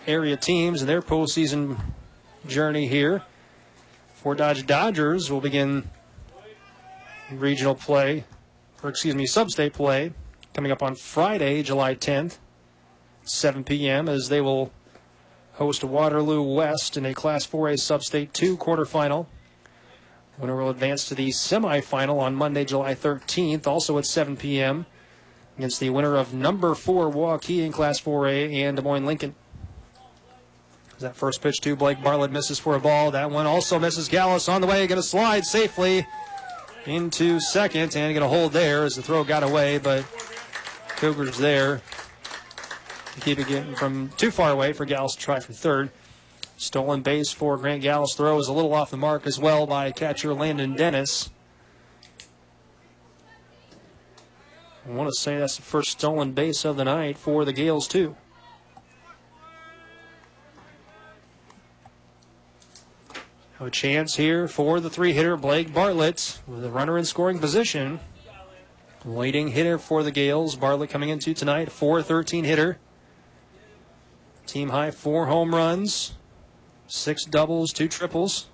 area teams and their postseason journey here. Fort Dodge Dodgers will begin regional play, sub-state play, coming up on Friday, July 10th, 7 p.m., as they will host Waterloo West in a Class 4A Sub-State 2 quarterfinal. Winner will advance to the semifinal on Monday, July 13th, also at 7 p.m., against the winner of number 4 Waukee in Class 4A and Des Moines Lincoln. That first pitch to Blake Bartlett misses for a ball. That one also misses. Gallus on the way, going to slide safely into second and going to hold there as the throw got away, but Cougars there to keep it getting from too far away for Gallus to try for third. Stolen base for Grant Gallus. Throw is a little off the mark as well by catcher Landon Dennis. I want to say that's the first stolen base of the night for the Gales, too. A chance here for the 3-hitter, Blake Bartlett, with a runner in scoring position. Leading hitter for the Gales. Bartlett coming into tonight, 4-13 hitter. Team high 4 home runs, 6 doubles, 2 triples.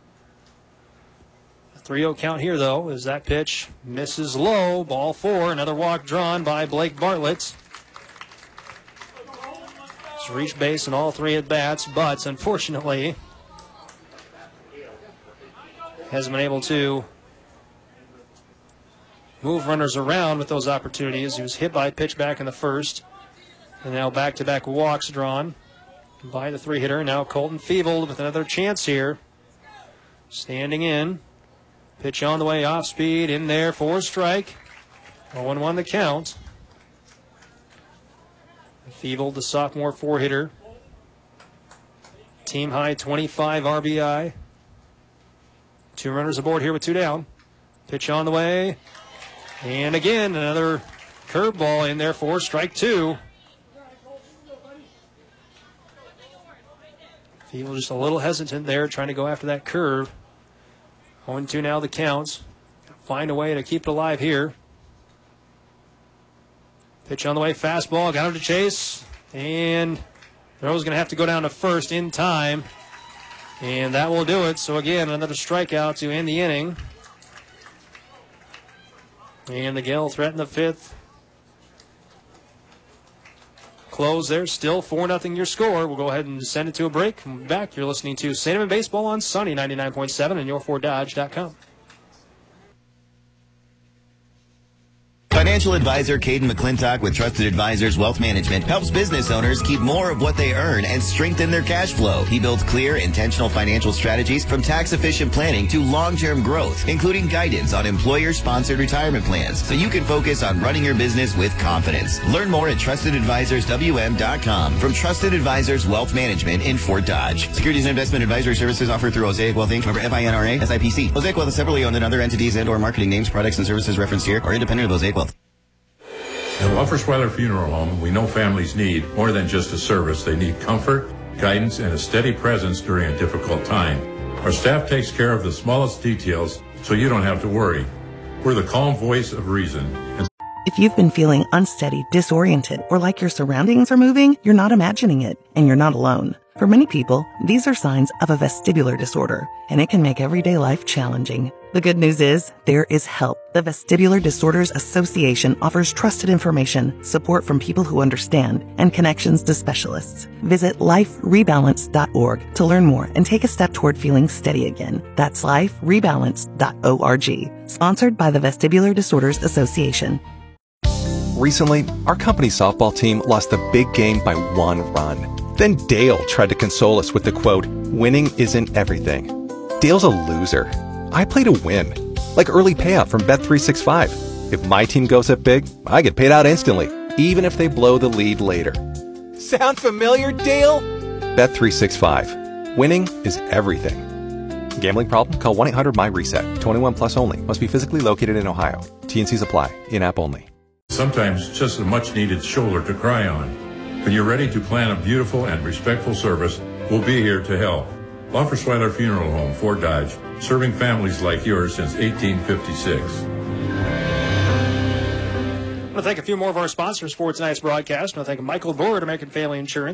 A 3-0 count here, though, as that pitch misses low. Ball 4, another walk drawn by Blake Bartlett. He's reached base in all 3 at-bats, but unfortunately hasn't been able to move runners around with those opportunities. He was hit by a pitch back in the first. And now back-to-back walks drawn by the 3-hitter. Now Colton Feevold with another chance here. Standing in. Pitch on the way, off speed, in there for a strike. 0-1 the count. Feevold, the sophomore 4-hitter. Team high 25 RBI. 2 runners aboard here with 2 down. Pitch on the way. And again, another curveball in there for strike 2. Feevold just a little hesitant there, trying to go after that curve. 0-2 now the counts. Find a way to keep it alive here. Pitch on the way, fastball, got him to chase. And throw's going to have to go down to first in time. And that will do it. So again, another strikeout to end the inning. And the Gale threaten the 5th. Close there, still 4-0 your score. We'll go ahead and send it to a break. Back, you're listening to Sandeman Baseball on Sunny 99.7 and your4dodge.com. Financial advisor Caden McClintock with Trusted Advisors Wealth Management helps business owners keep more of what they earn and strengthen their cash flow. He builds clear, intentional financial strategies from tax-efficient planning to long-term growth, including guidance on employer-sponsored retirement plans, so you can focus on running your business with confidence. Learn more at TrustedAdvisorsWM.com from Trusted Advisors Wealth Management in Fort Dodge. Securities and investment advisory services offered through Osaic Wealth Inc., member FINRA, SIPC. Osaic Wealth is separately owned, and other entities and/or marketing names, products, and services referenced here are independent of Osaic Wealth. At Wuffersweiler Funeral Home, we know families need more than just a service. They need comfort, guidance, and a steady presence during a difficult time. Our staff takes care of the smallest details, so you don't have to worry. We're the calm voice of reason. If you've been feeling unsteady, disoriented, or like your surroundings are moving, you're not imagining it, and you're not alone. For many people, these are signs of a vestibular disorder, and it can make everyday life challenging. The good news is, there is help. The Vestibular Disorders Association offers trusted information, support from people who understand, and connections to specialists. Visit liferebalance.org to learn more and take a step toward feeling steady again. That's liferebalance.org. Sponsored by the Vestibular Disorders Association. Recently, our company softball team lost the big game by 1 run. Then Dale tried to console us with the quote, "Winning isn't everything." Dale's a loser. I play to win. Like early payout from Bet365. If my team goes up big, I get paid out instantly, even if they blow the lead later. Sound familiar, Dale? Bet365. Winning is everything. Gambling problem? Call 1-800-MY-RESET. 21 plus only. Must be physically located in Ohio. T&Cs apply. In-app only. Sometimes just a much-needed shoulder to cry on. When you're ready to plan a beautiful and respectful service, we'll be here to help. Wuffersweiler Funeral Home, Fort Dodge, serving families like yours since 1856. I want to thank a few more of our sponsors for tonight's broadcast. I want to thank Michael Board, American Family Insurance.